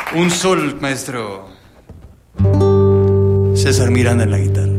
Un sol, maestro. César Miranda en la guitarra.